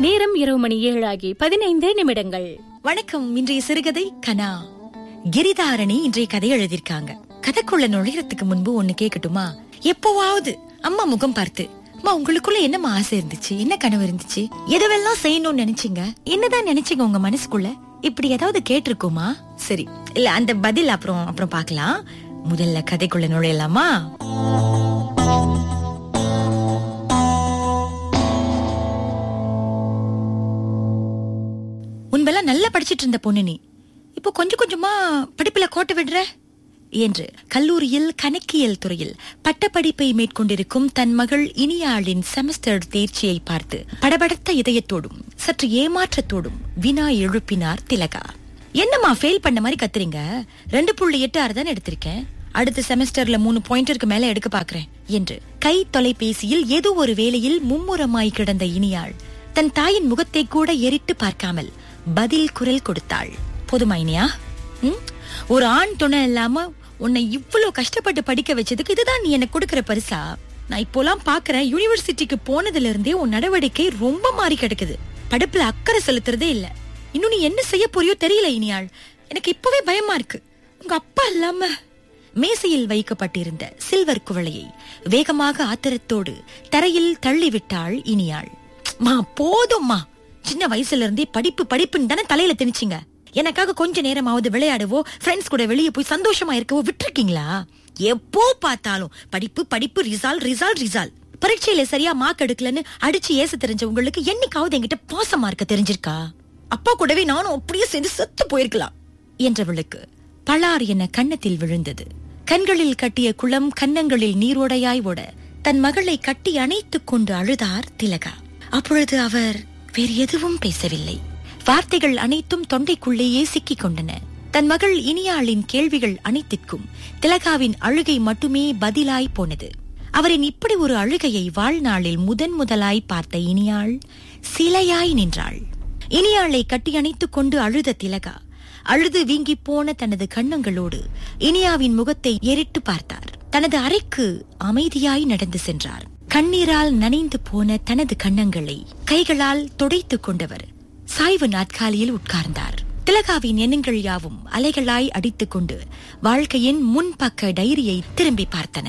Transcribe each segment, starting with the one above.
நேரம் இரவு மணி 7:15. வணக்கம். இன்றைய சிறுகதை கனா. கிரிதாரணி இன்றைய கதை எழுதியிருக்காங்க. கதைக்குள்ள நுழையறதுக்கு முன்பு ஒண்ணு கேட்கட்டுமா? எப்போவாவது அம்மா முகம் பார்த்து, அம்மா உங்களுக்குள்ள என்னம்மா ஆசை இருந்துச்சு, என்ன கனவு இருந்துச்சு, எதுவெல்லாம் செய்யணும்னு நினைச்சீங்க, என்னதான் நினைச்சீங்க உங்க மனசுக்குள்ள, இப்படி ஏதாவது கேட்டிருக்குமா? சரி, இல்ல அந்த பதில் அப்புறம் பார்க்கலாம். முதல்ல கதைக்குள்ள நுழையலாமா? முன்பெல்லாம் நல்லா படிச்சிட்டு இருந்த பொண்ணு நீ, இப்போ கொஞ்சம் கொஞ்சமா படிப்புல கோட்டை விடுற என்று கல்லூரியில் கணக்கியல் துறையில் பட்டப்படிப்பை மேற்கொண்டிருக்கும் தன் மகள் இனியாளின் செமஸ்டர் தேர்ச்சியை பார்த்து படபடத்த இதயத்தோடும் சற்று ஏமாற்றத்தோடும் வினா எழுப்பினார் திலகா. என்னம்மா ஃபெயில் பண்ண மாதிரி கத்துறீங்க? 2.86 தான் எடுத்திருக்கேன். அடுத்த செமஸ்டர்ல 3 பாயிண்டிற்கு மேல எடுக்க பாக்குறேன் என்று கை தொலைபேசியில் ஏதோ ஒரு வேளையில் மும்முரமாய் கிடந்த இனியாள் தன் தாயின் முகத்தை கூட எரிட்டு பார்க்காமல் பதில் குரல் கொடுத்தாள். போதுமா இனியா? ஒரு ஆண் துணை இல்லாம உன்னை இவ்வளவு கஷ்டப்பட்டு படிக்க வச்சதுக்கு இதுதான் நீ எனக்கு கொடுக்கற பரிசா? நான் இப்போலாம் பாக்குறேன், யூனிவர்சிட்டிக்கு போனதுல இருந்தே உன் நடவடிக்கை ரொம்ப மாறி கிடக்குது. படிப்புல அக்கறை செலுத்துறதே இல்ல. இன்னும் நீ என்ன செய்ய போறியோ தெரியல இனியாள். எனக்கு இப்பவே பயமா இருக்கு. உங்க அப்பா இல்லாம. மேசையில் வைக்கப்பட்டிருந்த சில்வர் குவளையை வேகமாக ஆத்திரத்தோடு தரையில் தள்ளிவிட்டாள் இனியாள். மா போதும்மா, சின்ன வயசுல இருந்தே படிப்பு படிப்புன்னு தானே தலையில திணிச்சிங்க. எனக்காக கொஞ்ச நேரமாவது விளையாடவோ ஃப்ரெண்ட்ஸ் கூட வெளியே போய் சந்தோஷமா இருக்கவோ விட்டுருக்கீங்களா? எப்போ பார்த்தாலும் படிப்பு படிப்பு, ரிசால்ட். பரீட்சையில சரியா மார்க் எடுக்கலன்னு அடிச்சு ஏச தெரிஞ்ச உங்களுக்கு என்னைக்காவது என்கிட்ட பாசமா இருக்க தெரிஞ்சிருக்கா? அப்பா கூடவே நானும் அப்படியே சேர்ந்து செத்து போயிருக்கலாம் என்றவளுக்கு பளார் என கன்னத்தில் விழுந்தது. கண்களில் கட்டிய குளம் கன்னங்களில் நீரோடையாய் ஓட தன் மகளை கட்டி அணைத்துக் கொண்டு அழுதார் திலகா. அப்பொழுது அவர் வேறு எதுவும் பேசவில்லை. வார்த்தைகள் அனைத்தும் தொண்டைக்குள்ளேயே சிக்கிக் கொண்டன. தன் மகள் இனியாளின் கேள்விகள் அனைத்திற்கும் திலகாவின் அழுகை மட்டுமே பதிலாய் போனது. அவரின் இப்படி ஒரு அழுகையை வாழ்நாளில் முதலாய் பார்த்த இனியாள் சிலையாய் நின்றாள். இனியாளை கட்டி அணைத்துக் கொண்டு அழுத திலகா அழுது வீங்கி போன தனது கண்ணங்களோடு இனியாவின் முகத்தை எரிட்டு பார்த்தார். தனது அறைக்கு அமைதியாய் நடந்து சென்றார். கண்ணீரால் நனைந்து போன தனது கண்ணங்களை கைகளால் துடைத்துக் கொண்டவர் சாய்வு நாற்காலியில் உட்கார்ந்தார். திலகாவின் எண்ணங்கள் யாவும் அலைகளாய் அடித்துக் கொண்டு வாழ்க்கையின் முன்பக்க டைரியை திரும்பி பார்த்தன.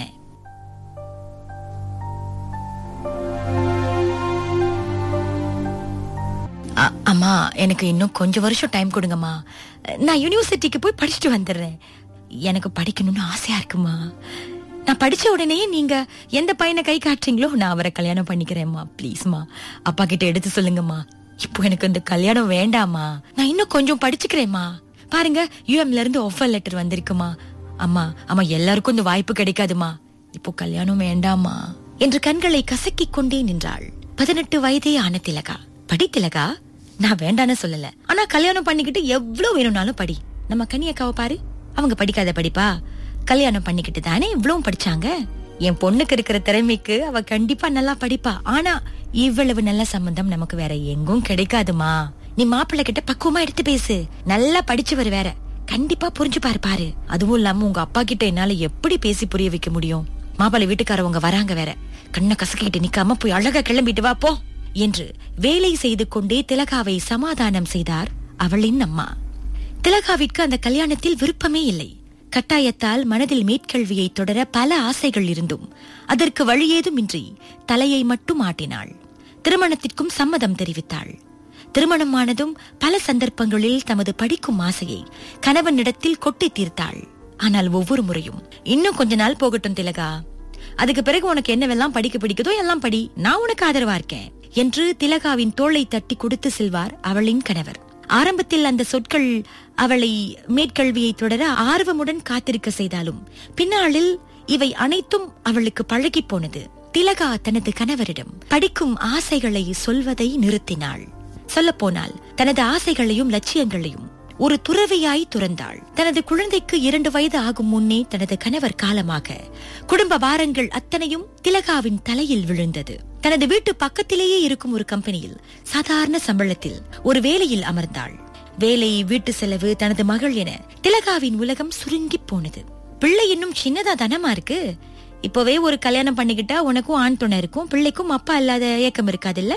அம்மா, எனக்கு இன்னும் கொஞ்சம் வருஷம் டைம் கொடுங்கம்மா. நான் யூனிவர்சிட்டிக்கு போய் படிச்சுட்டு வந்துடுறேன். எனக்கு படிக்கணும்னு ஆசையா இருக்குமா. நான் படிச்ச உடனே நீங்க எந்த பையனை கை காட்டுறீங்களோ நான் அவரை கல்யாணம் பண்ணிக்கிறேன்மா. பிளீஸ்மா, அப்பா கிட்ட எடுத்து சொல்லுங்கம்மா. இப்போ எனக்கு இந்த கல்யாணம் வேண்டாமா. நான் இன்னும் கொஞ்சம் படிச்சுக்கிறேம்மா. பாருங்க, யூஎம்ல இருந்து ஆஃபர் லெட்டர் வந்திருக்குமா. அம்மா எல்லாருக்கும் இந்த வாய்ப்பு கிடைக்காதுமா. இப்போ கல்யாணம் வேண்டாமா என்று கண்களை கசக்கிக் கொண்டே நின்றாள். 18 வயதே ஆன திலகா. படி திலகா, நான் வேண்டான்னு சொல்லல. ஆனா கல்யாணம் பண்ணிக்கிட்டு எவ்வளவு வேணும்னாலும் படி. நம்ம கன்னியக்காவை பாரு, அவங்க படிக்காத படிப்பா? கல்யாணம் பண்ணிக்கிட்டு தானே இவ்வளவு படிச்சாங்க. என் பொண்ணுக்கு இருக்கிற திறமைக்கு அவ கண்டிப்பா நல்லா படிப்பா. ஆனா இவ்வளவு நல்ல சம்பந்தம் நமக்கு வேற எங்கும் கிடைக்காதுமா. நீ மாப்பிள்ளை கிட்ட பக்குவமா எடுத்து பேசு. நல்லா படிச்சவர் வேற, கண்டிப்பா புரிஞ்சு பாரு. அதுவும் இல்லாம உங்க அப்பா கிட்ட என்னால எப்படி பேசி புரிய வைக்க முடியும்? மாப்பிள்ளை வீட்டுக்காரவங்க வராங்க வேற. கண்ணை கசக்கிட்டு நிக்காம போய் அழகா கிளம்பிட்டு வா போ என்று வேலை செய்து கொண்டே திலகாவை சமாதானம் செய்தார் அவளின் அம்மா. திலகாவிற்கு அந்த கல்யாணத்தில் விருப்பமே இல்லை. கட்டாயத்தால் மனதில் மேற்கல்வியை தொடர பல ஆசைகள் இருந்தும் அதற்கு வழியேதுமின்றி தலையை மட்டும் ஆட்டினாள். திருமணத்திற்கும் சம்மதம் தெரிவித்தாள். திருமணமானதும் பல சந்தர்ப்பங்களில் தமது படிக்கும் ஆசையை கணவனிடத்தில் கொட்டி தீர்த்தாள். ஆனால் ஒவ்வொரு முறையும் இன்னும் கொஞ்ச நாள் போகட்டும் திலகா, அதுக்கு பிறகு உனக்கு என்னவெல்லாம் படிக்க பிடிக்குதோ எல்லாம் படி, நான் உனக்கு ஆதரவா இருக்கேன் என்று திலகாவின் தோளை தட்டி கொடுத்து செல்வார் அவளின் கணவர். ஆரம்பத்தில் அந்த சொற்கள் அவளை மேற்கல்வியை தொடர ஆர்வமுடன் காத்திருக்க செய்தாலும் பின்னாளில் இவை அனைத்தும் அவளுக்கு பழகி போனது. திலகா தனது கணவரிடம் படிக்கும் ஆசைகளை சொல்வதை நிறுத்தினாள். சொல்ல போனால் தனது ஆசைகளையும் லட்சியங்களையும் ஒரு துறவியாய் துறந்தாள். தனது குழந்தைக்கு 2 வயது ஆகும் முன்னே தனது கணவர் காலமாக குடும்ப பாரங்கள் அத்தனையும் திலகாவின் தலையில் விழுந்தது. தனது வீட்டு பக்கத்திலேயே இருக்கும் ஒரு கம்பெனியில் சாதாரண சம்பளத்தில் ஒரு வேலையில் அமர்ந்தாள். வேலை, வீட்டு செலவு, தனது மகள் என திலகாவின் உலகம் சுருங்கி போனது. பிள்ளை இன்னும் சின்னதா தானமா இருக்கு. இப்பவே ஒரு கல்யாணம் பண்ணிக்கிட்டா உனக்கும் ஆண் துணை இருக்கும், பிள்ளைக்கும் அப்பா இல்லாத ஏக்கம் இருக்காதுல்ல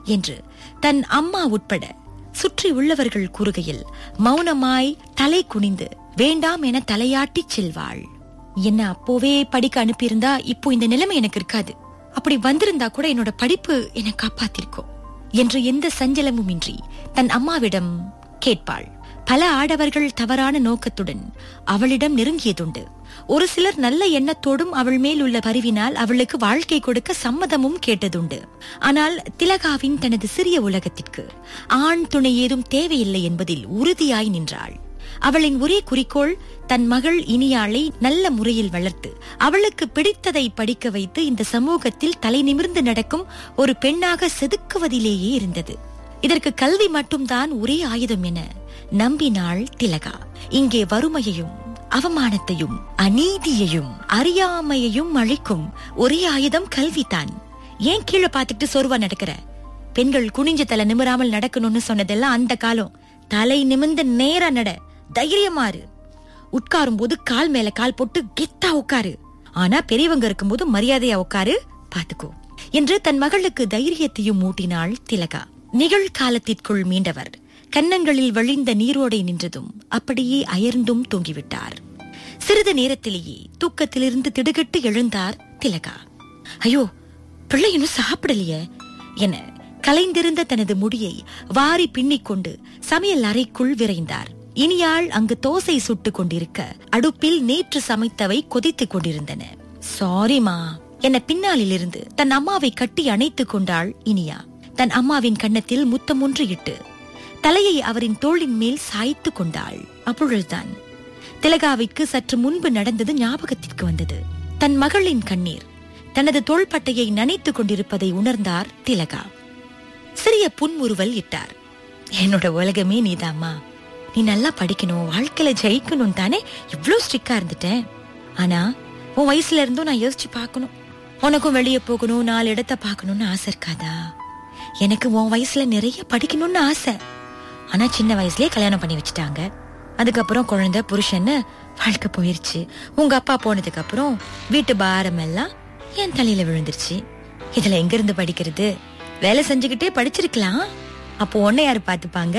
என்று தன் அம்மா உட்பட சுற்றி உள்ளவர்கள் கூறுகையில் மௌனமாய் தலை குனிந்து வேண்டாம் என தலையாட்டி செல்வாள். என்ன அப்போவே படிக்க அனுப்பியிருந்தா இப்போ இந்த நிலைமை எனக்கு இருக்காது. அப்படி வந்திருந்தா கூட என்னோட படிப்பு என்னை காப்பாத்திருக்கும் என்று எந்த சஞ்சலமும் இன்றி தன் அம்மாவிடம் கேட்பாள். பல ஆடவர்கள் தவறான நோக்கத்துடன் அவளிடம் நெருங்கியதுண்டு. ஒரு சிலர் நல்ல எண்ணத்தோடும் அவள் மேல் உள்ள பரிவினால் அவளுக்கு வாழ்க்கை கொடுக்க சம்மதமும் கேட்டதுண்டு. ஆனால் திலகாவின் தனது சிறிய உலகத்திற்கு ஆண் துணை ஏதும் தேவையில்லை என்பதில் உறுதியாய் நின்றாள். அவளின் ஒரே குறிக்கோள் தன் மகள் இனியாளை நல்ல முறையில் வளர்த்து அவளுக்கு பிடித்ததை படிக்க வைத்து இந்த சமூகத்தில் தலை நிமிர்ந்து நடக்கும் ஒரு பெண்ணாக செதுக்குவதிலேயே இருந்தது. இதற்கு கல்வி மட்டும்தான் ஒரே ஆயுதம் என நம்பினாள் திலகா. இங்கே வறுமையையும் அவமானத்தையும் அநீதியையும் அறியாமையையும் அழிக்கும் ஒரே ஆயுதம் கல்விதான். ஏன் கீழே பார்த்துட்டு சொருவா நடக்கிற? பெண்கள் குனிஞ்ச தலை நிமிராமல் நடக்கணும்னு சொன்னதெல்லாம் அந்த காலம். தலை நிமிர்ந்து நேரா நட, தைரியமாறு. உட்காரும் போது கால் மேல கால் போட்டு கெத்தா உட்காரு. ஆனா பெரியவங்க இருக்கும் போது மரியாதையா உட்காரு, பாத்துக்கோ என்று தன் மகளுக்கு தைரியத்தையும் மூட்டினாள் திலகா. நிகழ்காலத்திற்குள் மீண்டவர் கன்னங்களில் வழிந்த நீரோடை நின்றதும் அப்படியே அயர்ந்தும் தூங்கிவிட்டார். சிறிது நேரத்திலேயே தூக்கத்திலிருந்து திடுகிட்டு எழுந்தார் திலகா. ஐயோ, பிள்ளை இன்னும் சாப்பிடலையே என கலைந்திருந்த தனது முடியை வாரி பின்னிக்கொண்டு சமையல் அறைக்குள் விரைந்தார். இனியாள் அங்கு தோசை சுட்டுக் கொண்டிருக்க அடுப்பில் நேற்று சமைத்தவை கொதித்துக் கொண்டிருந்தன. சாரிமா என பின்னாலில் இருந்து தன் அம்மாவை கட்டி அணைத்துக் கொண்டாள் இனியா. தன் அம்மாவின் கன்னத்தில் முத்தம் ஒன்று இட்டு தலையை அவரின் தோளின் மேல் சாய்த்து கொண்டாள். அப்பொழுதுதான் திலகாவிற்கு சற்று முன்பு நடந்தது ஞாபகத்திற்கு வந்தது. தன் மகளின் கண்ணீர் தனது தோள்பட்டையை நனைத்துக் கொண்டிருப்பதை உணர்ந்தார் திலகா. சிறிய புன்முறுவல் இட்டார். என்னோட உலகமே நீதாம்மா. நீ நல்லா படிக்கணும், வாழ்க்கையில ஜெயிக்கணும் தானே இவ்ளோ ஸ்ட்ரிக்டா இருந்துட்டேன். ஆனா உன் வயசுல இருந்தும் நான் யோசிச்சு பாக்கணும். உனக்கும் வெளியே போகணும், 4 இடத்த பாக்கணும்னு ஆசை இருக்காதா? எனக்கு உன் வயசுல நிறைய படிக்கணும்னு ஆசை. ஆனா சின்ன வயசுலயே கல்யாணம் பண்ணி வச்சுட்டாங்க. அதுக்கப்புறம் குழந்தை புருஷன்னு வாழ்க்கை போயிருச்சு. உங்க அப்பா போனதுக்கு அப்புறம் வீட்டு பாரம் எல்லாம் என் தலையில விழுந்துருச்சு. இதுல எங்க இருந்து படிக்கிறது? வேலை செஞ்சுக்கிட்டே படிச்சிருக்கலாம். அப்போ உன்னை யாரு பாத்துப்பாங்க?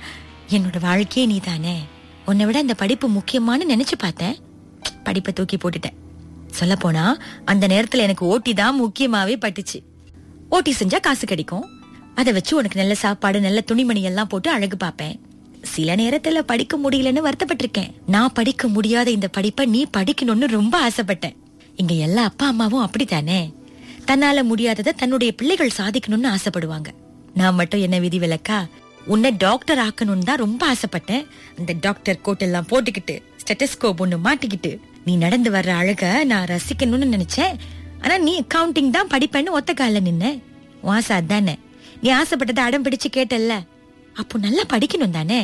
என்னோட வாழ்க்கையே நீ தானே. உன்னை விட இந்த படிப்பு முக்கியமானு நினைச்சு பார்த்தேன். படிப்பை தூக்கி போட்டுட்டேன். சொல்ல போனா அந்த நேரத்துல எனக்கு ஓட்டி தான் முக்கியமாவே பட்டுச்சு. ஓட்டி செஞ்சா காசு கிடைக்கும். அதை வச்சு உனக்கு நல்ல சாப்பாடு, நல்ல துணிமணி எல்லாம் போட்டு அழகு பாப்பேன். சில நேரத்துல படிக்க முடியலன்னு வருத்தப்பட்டிருக்கேன். நான் படிக்க முடியாத இந்த படிப்பை நீ படிக்கணும்னு ரொம்ப ஆசைப்பட்டேன். இங்க எல்லா அப்பா அம்மாவும் அப்படித்தானே. தன்னால முடியாததை தன்னுடைய பிள்ளைகள் சாதிக்கணும்னு ஆசைப்படுவாங்க. நான் மட்டும் என்ன விதி விலக்கா? உன்னை டாக்டர் ஆக்கணும்னு தான் ரொம்ப ஆசைப்பட்டேன். அந்த டாக்டர் கோட் எல்லாம் போட்டுக்கிட்டு ஸ்டெத்தஸ்கோப் ஒண்ணு மாட்டிக்கிட்டு நீ நடந்து வர்ற அழக நான் ரசிக்கணும்னு நினைச்சேன். ஆனா நீ அக்கவுண்டிங் தான் படிப்பேன்னு ஒத்த கால நின்ன. வாசா அதானே, நீ ஆசைப்பட்டதை அடம் பிடிச்சு கேட்டல்ல. அப்போ நல்லா படிக்கணும் தானே.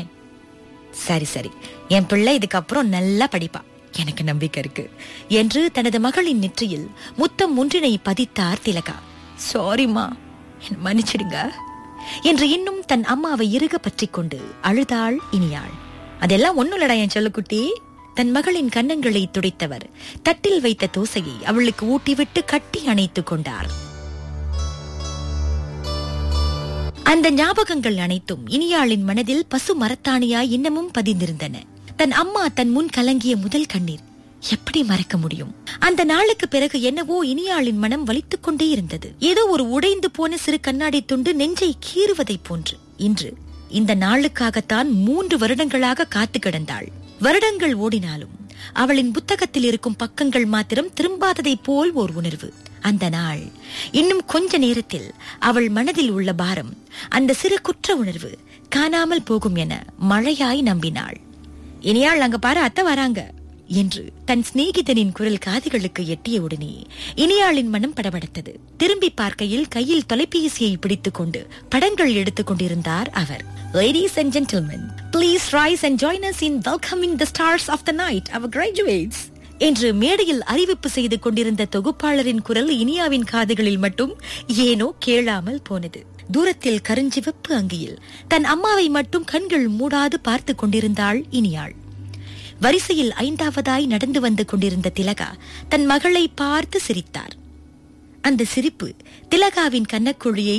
சரி சரி, என் பிள்ளை இதுக்கப்புறம் நல்லா படிப்பா, எனக்கு நம்பிக்கை இருக்கு என்று தனது மகளின் நெற்றியில் முத்தம் ஒன்றினை பதித்தார் திலகா. சாரிமா, என்ன மன்னிச்சிடுங்க என்று இன்னும் தன் அம்மாவை இறுக பற்றி கொண்டு அழுதாள் இனியாள். அதெல்லாம் ஒண்ணுலடா என் சொல்லுக்குட்டி. தன் மகளின் கன்னங்களை துடைத்தவர் தட்டில் வைத்த தோசையை அவளுக்கு ஊட்டிவிட்டு கட்டி அணைத்துக் கொண்டார். அந்த ஞாபகங்கள் அனைத்தும் இனியாளின் மனதில் பசு மரத்தாணியாய் இன்னமும் பதிந்திருந்தன. தன் அம்மா தன் முன் கலங்கிய முதல் கண்ணீர் எப்படி மறக்க முடியும்? அந்த நாளுக்கு பிறகு என்னவோ இனியாளின் மனம் வலித்துக் கொண்டே இருந்தது. ஏதோ ஒரு உடைந்து போன சிறு கண்ணாடி துண்டு நெஞ்சை கீறுவதை போன்று. இன்று இந்த நாளுக்காகத்தான் 3 வருடங்களாக காத்து கிடந்தாள். வருடங்கள் ஓடினாலும் அவளின் புத்தகத்தில் இருக்கும் பக்கங்கள் மாத்திரம் திரும்பாததை போல் ஓர் உணர்வு. அந்த நாள் இன்னும் கொஞ்ச நேரத்தில் அவள் மனதில் உள்ள பாரம், அந்த சிறு குற்ற உணர்வு காணாமல் போகும் என மழையாய் நம்பினாள். இனியாள் அங்க பாரு, அத்தை வராங்க என்று தன் சிநேகிதனின் குரல் காதுகளுக்கு எட்டிய உடனே இனியாளின் மனம் படபடத்தது. திரும்பி பார்க்கையில் கையில் தொலைபேசியை பிடித்துக் கொண்டு படங்கள் எடுத்துக் கொண்டிருந்தார் அவர். Ladies and gentlemen, please rise and join us in welcoming the stars of the night, our graduates என்று மேடையில் அறிவிப்பு செய்து கொண்டிருந்த தொகுப்பாளரின் குரல் இனியாவின் காதுகளில் மட்டும் ஏனோ கேளாமல் போனது. தூரத்தில் கருஞ்சிவப்பு அங்கியில் தன் அம்மாவை மட்டும் கண்கள் மூடாது பார்த்து கொண்டிருந்தாள் இனியாள். வரிசையில் 5ஆவதாய் நடந்து வந்து கொண்டிருந்த திலகா தன் மகளை பார்த்து சிரித்தார். அந்த சிரிப்பு திலகாவின் கன்னக்குழியை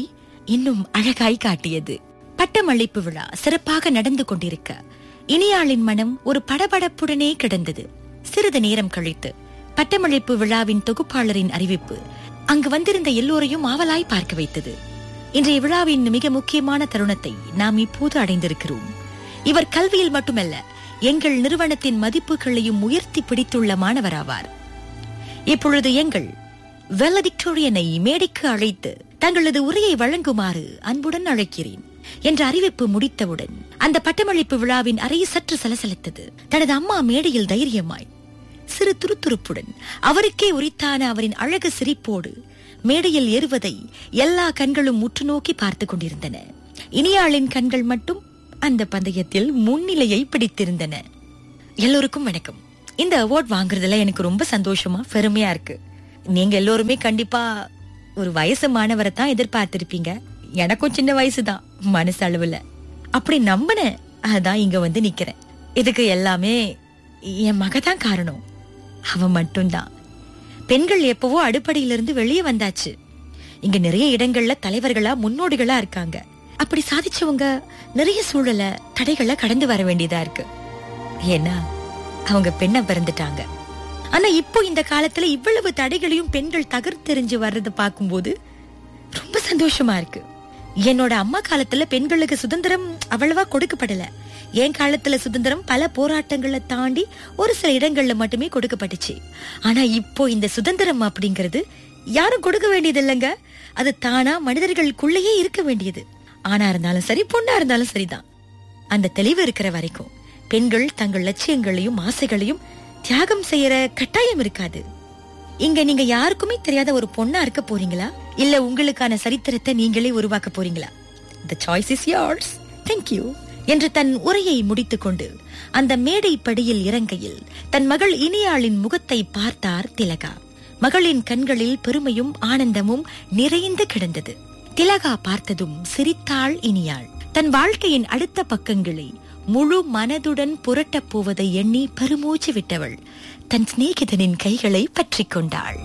இன்னும் அழகாய் காட்டியது. பட்டமளிப்பு விழா சிறப்பாக நடந்து கொண்டிருக்க இனியாளின் மனம் ஒரு படபடப்புடனே கிடந்தது. சிறிது நேரம் கழித்து பட்டமளிப்பு விழாவின் தொகுப்பாளரின் அறிவிப்பு அங்கு வந்திருந்த எல்லோரையும் ஆவலாய் பார்க்க வைத்தது. இன்றைய விழாவின் மிக முக்கியமான தருணத்தை நாம் இப்போது அடைந்திருக்கிறோம். இவர் கல்வியில் மட்டுமல்ல, எங்கள் நிறுவனத்தின் மதிப்புகளையும் உயர்த்தி பிடித்துள்ள மாணவராவார். இப்பொழுது எங்கள் வெலடிக்டோரியனை மேடைக்கு அழைத்து தங்களது உரையை வழங்குமாறு அன்புடன் அழைக்கிறேன் என்ற அறிவிப்பு முடித்தவுடன் அந்த பட்டமளிப்பு விழாவின் அறை சற்று சலசலத்தது. தனது அம்மா மேடையில் தைரியமாய் சிறு துருத்துருப்புடன் அவருக்கே உரித்தான அவரின் அழகு சிரிப்போடு மேடையில் ஏறுவதை எல்லா கண்களும் உற்று நோக்கி பார்த்து கொண்டிருந்தன. இனியாளின் கண்கள் மட்டும் அந்த பந்தயத்தில் முன்னிலையை பிடித்திருந்தன. எல்லோருக்கும் வணக்கம். இந்த அவார்ட் வாங்குறதுல எனக்கு ரொம்ப சந்தோஷமா பெருமையா இருக்கு. நீங்க எல்லோருமே கண்டிப்பா ஒரு வயசு மாணவரை தான் எதிர்பார்த்திருப்பீங்க. எனக்கும் சின்ன வயசுதான் மனசு அளவுல. அப்படி நம்பின அதான் இங்க வந்து நிக்கிறேன். இதுக்கு எல்லாமே என் மகதான் காரணம். அவன் மட்டும்தான். பெண்கள் எப்பவோ அடிப்படையிலிருந்து வெளியே வந்தாச்சு. இங்க நிறைய இடங்கள்ல தலைவர்களா முன்னோடிகளா இருக்காங்க. அப்படி சாதிச்சவங்க நிறைய சூழல தடைகளை கடந்து வர வேண்டியதா இருக்கு. ஏன்னா அவங்க பெண்ணா பிறந்துட்டாங்க. ஆனா இப்போ இந்த காலத்துல இவ்வளவு தடைகளையும் பெண்கள் தகர்த்தெறிஞ்சு வர்றத பார்க்கும்போது ரொம்ப சந்தோஷமா இருக்கு. என்னோட அம்மா காலத்துல பெண்களுக்கு சுதந்திரம் அவ்வளவா கொடுக்கப்படல. என் காலத்துல சுதந்திரம் பல போராட்டங்களை தாண்டி ஒரு சில இடங்கள்ல மட்டுமே கொடுக்கப்பட்டுச்சு. ஆனா இப்போ இந்த சுதந்திரம் அப்படிங்கிறது யாரும் கொடுக்க வேண்டியது இல்லைங்க. அது தானா மனிதர்களுக்குள்ளேயே இருக்க வேண்டியது. ஆணா இருந்தாலும் சரி, பொண்ணா இருந்தாலும் சரிதான். அந்த தெளிவு இருக்கிற வரைக்கும் பெண்கள் தங்கள் லட்சியங்களையும் ஆசைகளையும் தியாகம் செய்யற கட்டாயம் இருக்காது. இங்க நீங்க யாருக்குமே தெரியாத ஒரு பொண்ணா இருக்க போறீங்களா, இல்ல உங்களுக்கான சரித்திரத்தை நீங்களே உருவாக்க போறீங்களா? The choice is yours. Thank you என்று தன் உரையை முடித்துக் கொண்டு அந்த மேடை படியில் இறங்கையில் தன் மகள் இனியாளின் முகத்தை பார்த்தார் திலகா. மகளின் கண்களில் பெருமையும் ஆனந்தமும் நிறைந்து கிடந்தது. திலகா பார்த்ததும் சிரித்தாள் இனியாள். தன் வாழ்க்கையின் அடுத்த பக்கங்களை முழு மனதுடன் புரட்டப் போவதை எண்ணி பெருமூச்சு விட்டவள் தன் சிநேகிதனின் கைகளை பற்றிக் கொண்டாள்.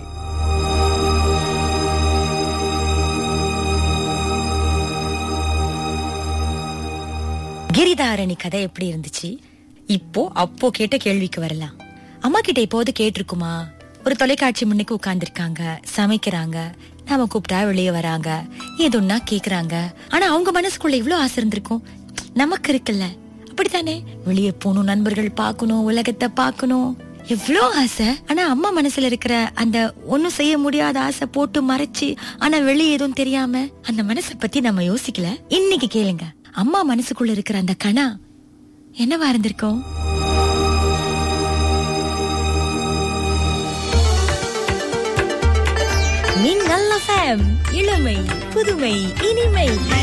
கிரிதாரணி கதை எப்படி இருந்துச்சு? இப்போ அப்போ கேட்ட கேள்விக்கு வரலாம். அம்மா கிட்ட இப்போது கேட்டிருக்குமா? ஒரு தொலைக்காட்சி முன்னுக்கு உட்கார்ந்துருக்காங்க, சமைக்கிறாங்க, நாம கூப்பிட்டா வெளியே வராங்க, ஏதோன்னா கேக்குறாங்க. ஆனா அவங்க மனசுக்குள்ள இவ்வளவு ஆசை இருந்திருக்கும். நமக்கு இருக்குல்ல, அப்படித்தானே? வெளியே போகணும், நண்பர்கள் பார்க்கணும், உலகத்தை பார்க்கணும், எவ்வளோ ஆசை. ஆனா அம்மா மனசுல இருக்கிற அந்த ஒன்னும் செய்ய முடியாத ஆசை போட்டு மறைச்சு, ஆனா வெளியே எதுவும் தெரியாம அந்த மனசை பத்தி நம்ம யோசிக்கல. இன்னைக்கு கேளுங்க, அம்மா மனசுக்குள்ள இருக்கிற அந்த கணா என்னவா இருந்திருக்கும்? மின்னல் FM, இளமை, புதுமை, இனிமை.